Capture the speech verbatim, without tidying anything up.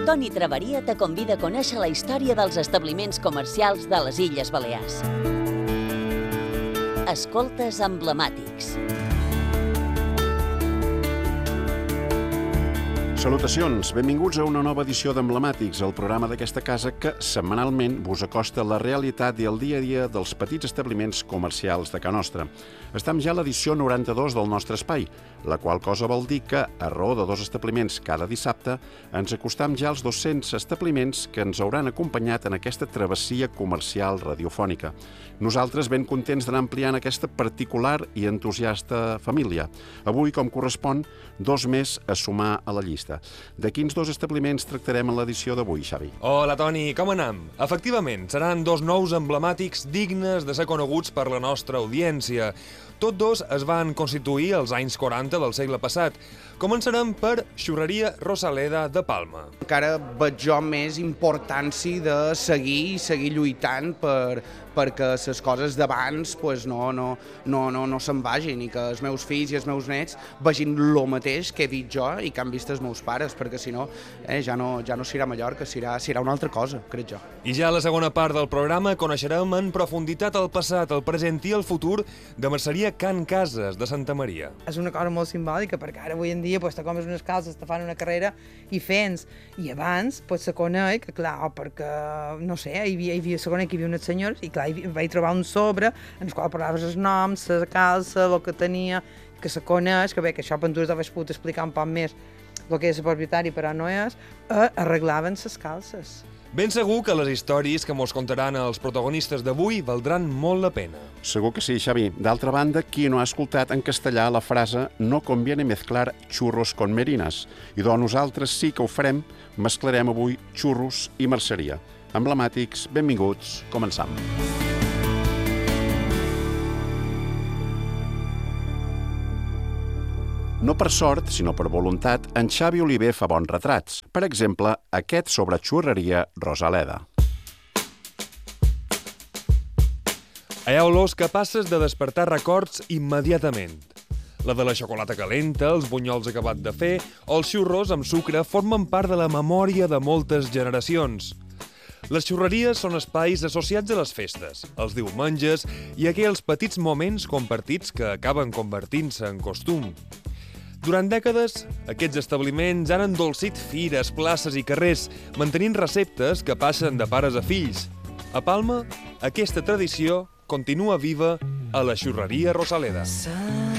Toni Traveria te convida a conèixer la història dels establiments comercials de les Illes Balears. Escoltes emblemàtics. Salutacions, benvinguts a una nova edició d'Emblemàtics, el programa d'aquesta casa que setmanalment vos acosta la realitat i el dia a dia dels petits establiments comercials de Ca Nostra. Estem ja a l'edició noranta-dos del nostre espai, la qual cosa vol dir que, a raó de dos establiments cada dissabte, ens acostam ja als dos-cents establiments que ens hauran acompanyat en aquesta travessia comercial radiofònica. Nosaltres ben contents d'anar ampliant aquesta particular i entusiasta família. Avui, com correspon, dos més a sumar a la llista. De quins dos establiments tractarem en l'edició d'avui, Xavi? Hola, Toni, com anem? Efectivament, seran dos nous emblemàtics dignes de ser coneguts per la nostra audiència. Tots dos es van constituir als anys quaranta del segle passat. Començarem per Xurreria Rosaleda de Palma. Encara veig jo més importància de seguir i seguir lluitant per, perquè les coses d'abans pues, no, no, no, no, no se'n vagin i que els meus fills i els meus nets vegin el mateix que he dit jo i que han vist els meus pares, perquè si no, eh, ja no, ja no serà Mallorca, serà, serà una altra cosa, crec jo. I ja a la segona part del programa coneixerem en profunditat el passat, el present i el futur de Merceria Can Cases de Santa Maria. És una cosa molt simbòlica perquè ara avui en dia pues, te comes unes calces, te fan una carrera i fens. I abans pues, se coneix, que clar, perquè, no sé, hi havia, hi havia, se coneix que hi havia unes senyores i clar, hi vaig trobar un sobre en el qual parlaves els noms, la calça, el que tenia, que se coneix, que bé, que això per tu t'havies pogut explicar un poc més el que és el propietari, però no és, eh, arreglaven les calces. Ben segur que les històries que mos contaran els protagonistes d'avui valdran molt la pena. Segur que sí, Xavi. D'altra banda, qui no ha escoltat en castellà la frase «No conviene mezclar churros con merinas», i doncs nosaltres sí que ho farem, mesclarem avui xurros i merceria. Emblemàtics, benvinguts, començam. No per sort, sinó per voluntat, en Xavi Oliver fa bons retrats. Per exemple, aquest sobre xurreria Rosaleda. Hi ha olors capaces de despertar records immediatament. La de la xocolata calenta, els bunyols acabat de fer o els xurros amb sucre formen part de la memòria de moltes generacions. Les xurreries són espais associats a les festes, els diumenges i aquells petits moments compartits que acaben convertint-se en costum. Durant dècades, aquests establiments han endolcit fires, places i carrers, mantenint receptes que passen de pares a fills. A Palma, aquesta tradició continua viva a la Xurreria Rosaleda.